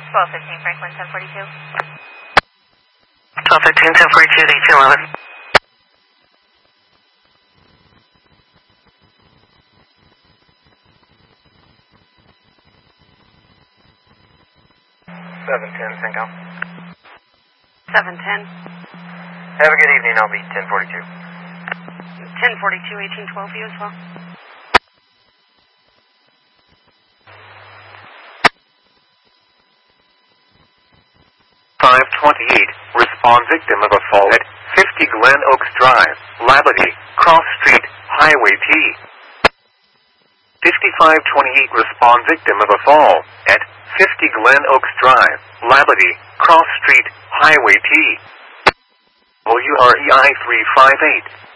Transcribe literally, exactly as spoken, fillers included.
twelve fifteen Franklin, ten forty-two. twelve fifteen, ten forty-two, eighteen eleven. seven ten, Cinco. seven ten. Have a good evening, I'll be ten forty-two. ten forty-two, eighteen twelve, you as well. five twenty-eight, respond victim of a fall at fifty Glen Oaks Drive, Labadie, Cross Street, Highway T. fifty-five twenty-eight, respond victim of a fall at fifty Glen Oaks Drive, Labadie, Cross Street, Highway T. W R E I three five eight.